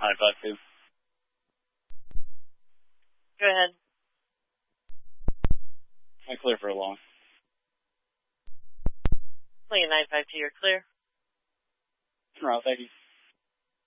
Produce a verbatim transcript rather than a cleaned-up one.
nine five two. Go ahead. I clear for a long. Lincoln nine five two, you're clear. Right, thank you.